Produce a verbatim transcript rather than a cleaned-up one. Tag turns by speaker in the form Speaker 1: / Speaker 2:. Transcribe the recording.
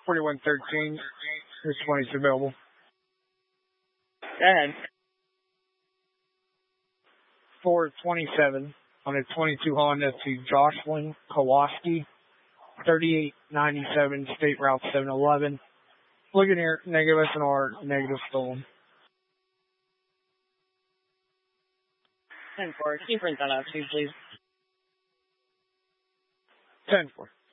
Speaker 1: forty-one thirteen. This twenty is available.
Speaker 2: Go ahead.
Speaker 1: four twenty-seven on a twenty-two Honda to Jocelyn Kowalski, thirty-eight ninety-seven State Route seven eleven. Looking here, negative S N R, negative stolen.
Speaker 2: ten four. Can you print that out too, please?
Speaker 1: ten four.